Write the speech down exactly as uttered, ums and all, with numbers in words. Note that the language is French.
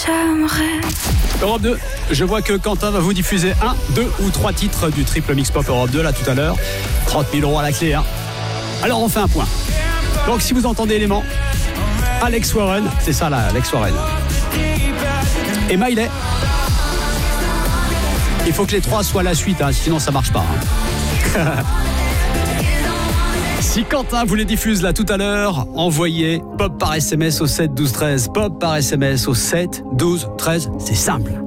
j'aimerais. Europe deux, je vois que Quentin va vous diffuser un, deux ou trois titres du triple mix pop Europe deux là tout à l'heure. trente mille euros à la clé. Hein. Alors on fait un point. Donc si vous entendez élément, Alex Warren, c'est ça là, Alex Warren. Et Miley. Il faut que les trois soient à la suite, hein, sinon ça marche pas. Hein. Si Quentin vous les diffuse là tout à l'heure, envoyez pop par S M S au sept douze treize. Pop par S M S au sept douze treize, c'est simple.